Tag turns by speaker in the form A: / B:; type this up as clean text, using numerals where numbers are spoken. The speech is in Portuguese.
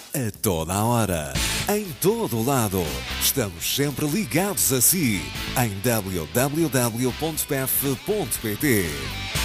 A: A toda a hora, em todo o lado, estamos sempre ligados a si, em www.pef.pt.